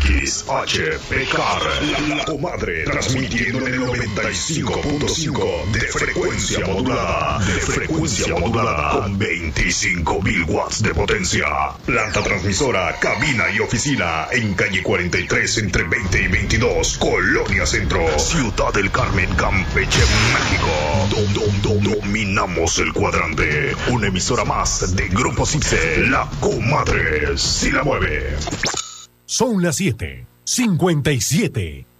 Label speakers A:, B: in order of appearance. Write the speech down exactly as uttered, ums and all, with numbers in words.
A: X H P K R, La Comadre, transmitiendo en el noventa y cinco punto cinco de frecuencia modulada, de frecuencia modulada, con veinticinco mil watts de potencia. Planta transmisora, cabina y oficina en calle cuarenta y tres entre veinte y veintidós, Colonia Centro, Ciudad del Carmen, Campeche, México. Dom, dom, dom, dominamos el cuadrante. Una emisora más de Grupo Cipse, La Comadre, si la mueve.
B: Son las siete, cincuenta y siete.